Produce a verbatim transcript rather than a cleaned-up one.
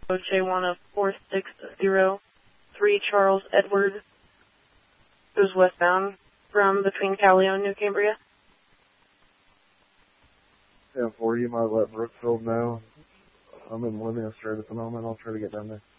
J one of four six zero three Charles Edward, who's westbound from between Calleo and New Cambria. ten four, you might let Brookfield know. I'm in Livingston at the moment. I'll try to get down there.